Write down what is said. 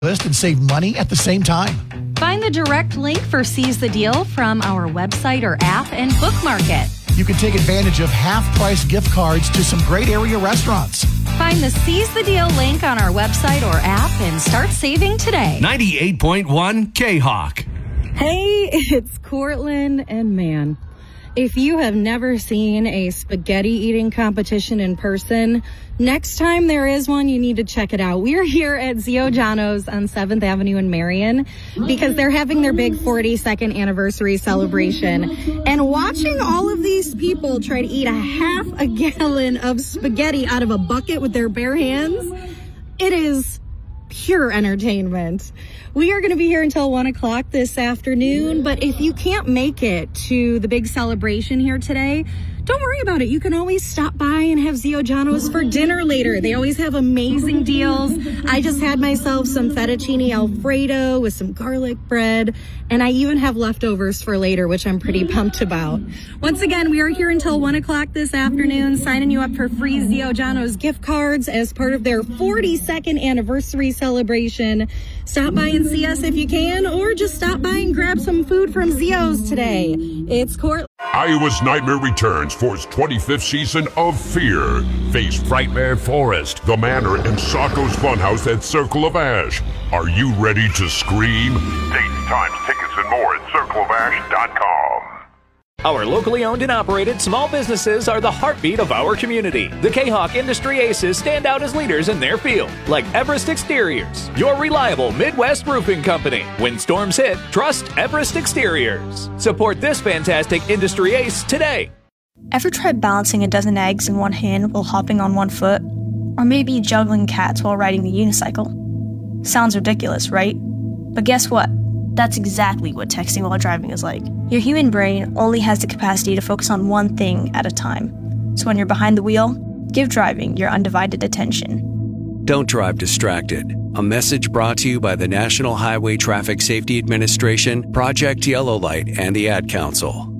list and save money at the same time. Find the direct link for Seize the Deal from our website or app and bookmark it. You can take advantage of half-price gift cards to some great area restaurants. Find the Seize the Deal link on our website or app and start saving today. 98.1 K-Hawk. Hey, it's Cortland, and man, if you have never seen a spaghetti eating competition in person, next time there is one, you need to check it out. We're here at Zio Giano's on 7th Avenue in Marion because they're having their big 42nd anniversary celebration. And watching all of these people try to eat a half a gallon of spaghetti out of a bucket with their bare hands, it is pure entertainment. We are going to be here until 1 o'clock this afternoon, but if you can't make it to the big celebration here today, don't worry about it. You can always stop by and have Zio Giano's for dinner later. They always have amazing deals. I just had myself some fettuccine Alfredo with some garlic bread, and I even have leftovers for later, which I'm pretty pumped about. Once again, we are here until 1 o'clock this afternoon, signing you up for free Zio Giano's gift cards as part of their 42nd anniversary celebration. Stop by and see us if you can, or just stop by and grab some food from Zio's today. It's Court. Iowa's Nightmare returns for its 25th season of Fear. Face Frightmare Forest, The Manor, and Sacco's Funhouse at Circle of Ash. Are you ready to scream? Dates, times, tickets, and more at circleofash.com. Our locally owned and operated small businesses are the heartbeat of our community. The K-Hawk Industry Aces stand out as leaders in their field, like Everest Exteriors, your reliable Midwest roofing company. When storms hit, trust Everest Exteriors. Support this fantastic industry ace today. Ever tried balancing a dozen eggs in one hand while hopping on one foot? Or maybe juggling cats while riding the unicycle? Sounds ridiculous, right? But guess what? That's exactly what texting while driving is like. Your human brain only has the capacity to focus on one thing at a time. So when you're behind the wheel, give driving your undivided attention. Don't drive distracted. A message brought to you by the National Highway Traffic Safety Administration, Project Yellow Light, and the Ad Council.